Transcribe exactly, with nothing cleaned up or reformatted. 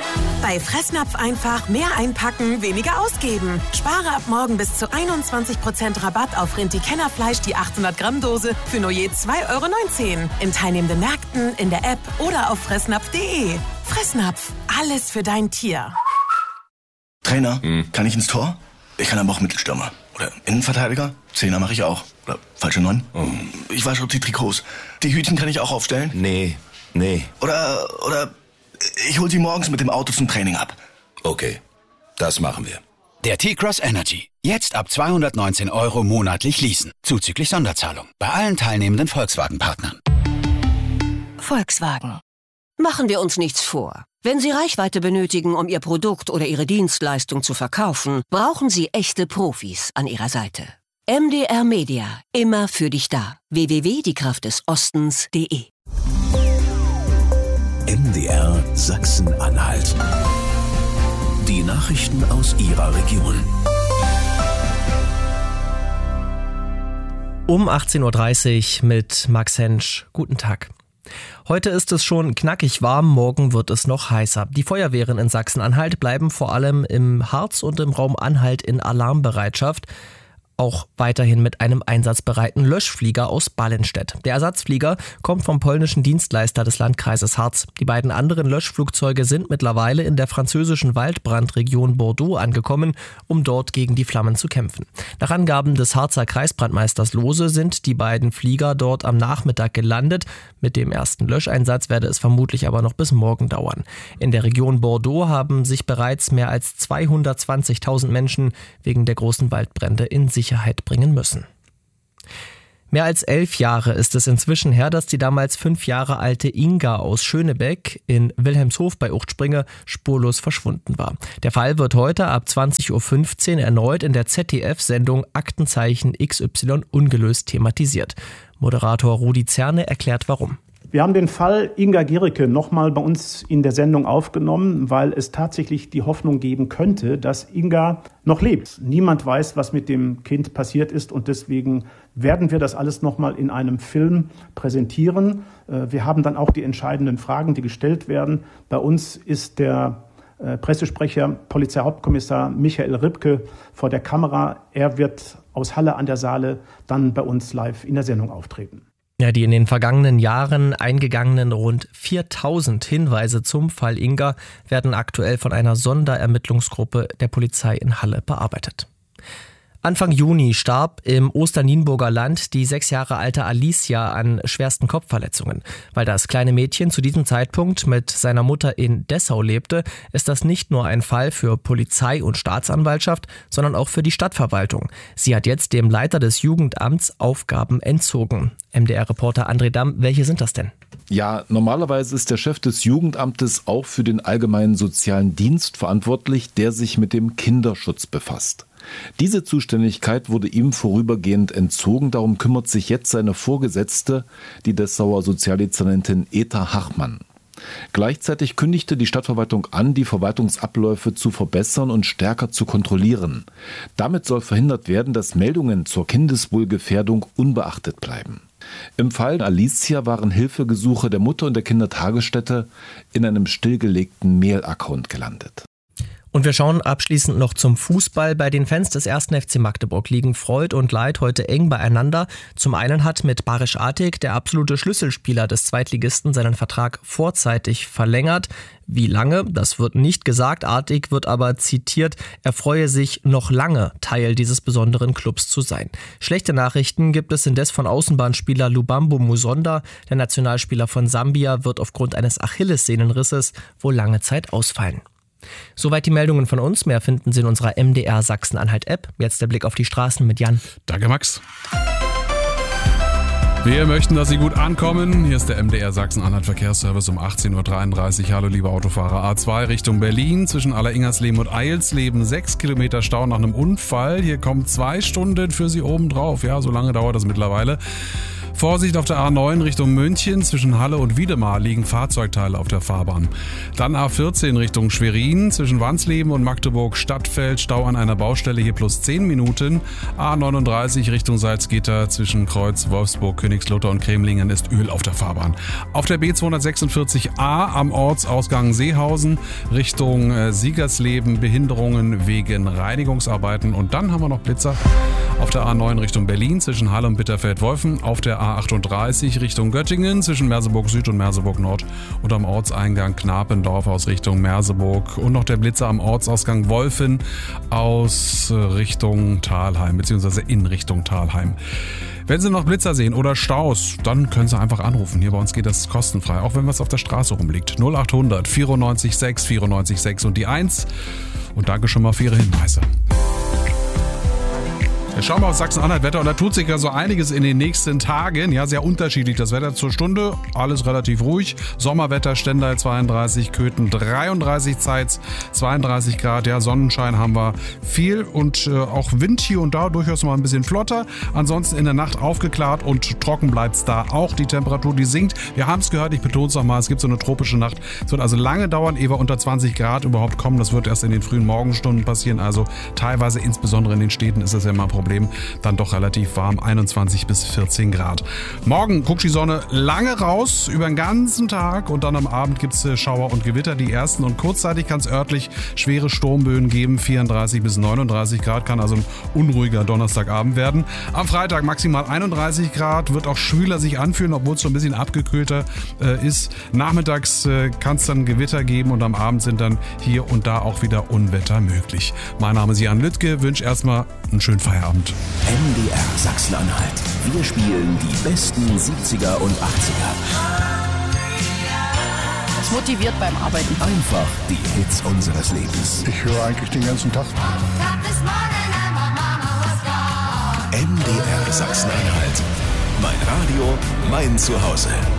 Bei Fressnapf einfach mehr einpacken, weniger ausgeben. Spare ab morgen bis zu einundzwanzig Prozent Rabatt auf Rinti-Kennerfleisch, die achthundert Gramm Dose für nur je zwei Euro neunzehn. In teilnehmenden Märkten, in der App oder auf fressnapf punkt de. Fressnapf, alles für dein Tier. Trainer, hm. kann ich ins Tor? Ich kann aber auch Mittelstürmer. Oder Innenverteidiger? Zehner mache ich auch. Oder falsche Neun? Oh. Ich wasche auch die Trikots. Die Hütchen kann ich auch aufstellen? Nee, nee. Oder, oder ich hol sie morgens mit dem Auto zum Training ab. Okay, das machen wir. Der T-Cross Energy. Jetzt ab zweihundertneunzehn Euro monatlich leasen. Zuzüglich Sonderzahlung. Bei allen teilnehmenden Volkswagen-Partnern. Volkswagen. Machen wir uns nichts vor. Wenn Sie Reichweite benötigen, um Ihr Produkt oder Ihre Dienstleistung zu verkaufen, brauchen Sie echte Profis an Ihrer Seite. M D R Media. Immer für dich da. w w w punkt die kraft des ostens punkt de. M D R Sachsen-Anhalt. Die Nachrichten aus Ihrer Region. Um achtzehn Uhr dreißig mit Max Hensch. Guten Tag. Heute ist es schon knackig warm, morgen wird es noch heißer. Die Feuerwehren in Sachsen-Anhalt bleiben vor allem im Harz und im Raum Anhalt in Alarmbereitschaft. Auch weiterhin mit einem einsatzbereiten Löschflieger aus Ballenstedt. Der Ersatzflieger kommt vom polnischen Dienstleister des Landkreises Harz. Die beiden anderen Löschflugzeuge sind mittlerweile in der französischen Waldbrandregion Bordeaux angekommen, um dort gegen die Flammen zu kämpfen. Nach Angaben des Harzer Kreisbrandmeisters Lohse sind die beiden Flieger dort am Nachmittag gelandet. Mit dem ersten Löscheinsatz werde es vermutlich aber noch bis morgen dauern. In der Region Bordeaux haben sich bereits mehr als zweihundertzwanzigtausend Menschen wegen der großen Waldbrände in Sicherheit bringen müssen. Mehr als elf Jahre ist es inzwischen her, dass die damals fünf Jahre alte Inga aus Schönebeck in Wilhelmshof bei Uchtspringe spurlos verschwunden war. Der Fall wird heute ab zwanzig Uhr fünfzehn erneut in der Z D F-Sendung Aktenzeichen X Y ungelöst thematisiert. Moderator Rudi Zerne erklärt warum. Wir haben den Fall Inga Gericke nochmal bei uns in der Sendung aufgenommen, weil es tatsächlich die Hoffnung geben könnte, dass Inga noch lebt. Niemand weiß, was mit dem Kind passiert ist und deswegen werden wir das alles nochmal in einem Film präsentieren. Wir haben dann auch die entscheidenden Fragen, die gestellt werden. Bei uns ist der Pressesprecher, Polizeihauptkommissar Michael Ribke vor der Kamera. Er wird aus Halle an der Saale dann bei uns live in der Sendung auftreten. Ja, die in den vergangenen Jahren eingegangenen rund viertausend Hinweise zum Fall Inga werden aktuell von einer Sonderermittlungsgruppe der Polizei in Halle bearbeitet. Anfang Juni starb im Osternienburger Land die sechs Jahre alte Alicia an schwersten Kopfverletzungen. Weil das kleine Mädchen zu diesem Zeitpunkt mit seiner Mutter in Dessau lebte, ist das nicht nur ein Fall für Polizei und Staatsanwaltschaft, sondern auch für die Stadtverwaltung. Sie hat jetzt dem Leiter des Jugendamts Aufgaben entzogen. M D R-Reporter André Damm, welche sind das denn? Ja, normalerweise ist der Chef des Jugendamtes auch für den allgemeinen sozialen Dienst verantwortlich, der sich mit dem Kinderschutz befasst. Diese Zuständigkeit wurde ihm vorübergehend entzogen, darum kümmert sich jetzt seine Vorgesetzte, die Dessauer Sozialdezernentin Eta Hachmann. Gleichzeitig kündigte die Stadtverwaltung an, die Verwaltungsabläufe zu verbessern und stärker zu kontrollieren. Damit soll verhindert werden, dass Meldungen zur Kindeswohlgefährdung unbeachtet bleiben. Im Fall Alicia waren Hilfegesuche der Mutter und der Kindertagesstätte in einem stillgelegten Mail-Account gelandet. Und wir schauen abschließend noch zum Fußball. Bei den Fans des ersten F C Magdeburg liegen Freud und Leid heute eng beieinander. Zum einen hat mit Barisch Atik der absolute Schlüsselspieler des Zweitligisten seinen Vertrag vorzeitig verlängert. Wie lange? Das wird nicht gesagt. Atik wird aber zitiert, er freue sich noch lange, Teil dieses besonderen Clubs zu sein. Schlechte Nachrichten gibt es indes von Außenbahnspieler Lubambo Musonda. Der Nationalspieler von Sambia wird aufgrund eines Achillessehnenrisses wohl lange Zeit ausfallen. Soweit die Meldungen von uns. Mehr finden Sie in unserer M D R Sachsen-Anhalt-App. Jetzt der Blick auf die Straßen mit Jan. Danke, Max. Wir möchten, dass Sie gut ankommen. Hier ist der M D R Sachsen-Anhalt Verkehrsservice um achtzehn Uhr dreiunddreißig. Hallo, liebe Autofahrer. A zwei Richtung Berlin zwischen Alleringersleben und Eilsleben. Sechs Kilometer Stau nach einem Unfall. Hier kommen zwei Stunden für Sie obendrauf. Ja, so lange dauert das mittlerweile. Vorsicht auf der A neun Richtung München. Zwischen Halle und Wiedemar liegen Fahrzeugteile auf der Fahrbahn. Dann A vierzehn Richtung Schwerin. Zwischen Wansleben und Magdeburg-Stadtfeld Stau an einer Baustelle, hier plus zehn Minuten. A neununddreißig Richtung Salzgitter. Zwischen Kreuz, Wolfsburg, Königslutter und Cremlingen ist Öl auf der Fahrbahn. Auf der B zweihundertsechsundvierzig A am Ortsausgang Seehausen Richtung äh, Siegersleben Behinderungen wegen Reinigungsarbeiten. Und dann haben wir noch Blitzer auf der A neun Richtung Berlin zwischen Halle und Bitterfeld-Wolfen, auf der A achtunddreißig Richtung Göttingen zwischen Merseburg Süd und Merseburg Nord und am Ortseingang Knapendorf aus Richtung Merseburg und noch der Blitzer am Ortsausgang Wolfen aus Richtung Thalheim bzw. in Richtung Thalheim. Wenn Sie noch Blitzer sehen oder Staus, dann können Sie einfach anrufen. Hier bei uns geht das kostenfrei, auch wenn was auf der Straße rumliegt. null achthundert vierundneunzig sechs vierundneunzig sechs und die eins. Und danke schon mal für Ihre Hinweise. Jetzt schauen wir auf Sachsen-Anhalt Wetter und da tut sich ja so einiges in den nächsten Tagen. Ja, sehr unterschiedlich das Wetter zur Stunde. Alles relativ ruhig. Sommerwetter, Stendal zweiunddreißig, Köthen dreiunddreißig, Zeitz zweiunddreißig Grad. Ja, Sonnenschein haben wir viel und äh, auch Wind hier und da durchaus mal ein bisschen flotter. Ansonsten in der Nacht aufgeklärt und trocken bleibt es da auch. Die Temperatur, die sinkt. Wir haben es gehört, ich betone es nochmal, es gibt so eine tropische Nacht. Es wird also lange dauern, ehe wir unter zwanzig Grad überhaupt kommen. Das wird erst in den frühen Morgenstunden passieren. Also teilweise, insbesondere in den Städten, ist das ja mal ein Problem. Dann doch relativ warm, einundzwanzig bis vierzehn Grad. Morgen guckt die Sonne lange raus, über den ganzen Tag und dann am Abend gibt es Schauer und Gewitter, die ersten. Und kurzzeitig kann es örtlich schwere Sturmböen geben, vierunddreißig bis neununddreißig Grad, kann also ein unruhiger Donnerstagabend werden. Am Freitag maximal einunddreißig Grad, wird auch schwüler sich anfühlen, obwohl es so ein bisschen abgekühlter äh, ist. Nachmittags äh, kann es dann Gewitter geben und am Abend sind dann hier und da auch wieder Unwetter möglich. Mein Name ist Jan Lüttke, wünsche erstmal einen schönen Feierabend. M D R Sachsen-Anhalt. Wir spielen die besten siebziger und achtziger. Das motiviert beim Arbeiten. Einfach die Hits unseres Lebens. Ich höre eigentlich den ganzen Tag. M D R Sachsen-Anhalt. Mein Radio, mein Zuhause.